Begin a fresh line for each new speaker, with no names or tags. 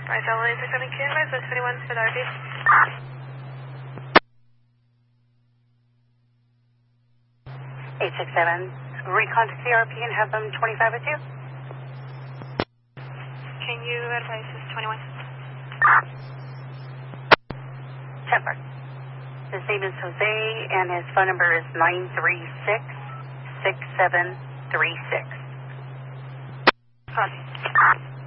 Right, LA 670 Canvas, that's 21 for the RP.
867, recontact the RP and have them 25 with you.
Can you advise this 21?
Temper. His name is Jose and his phone number is 936-6736.
Copy.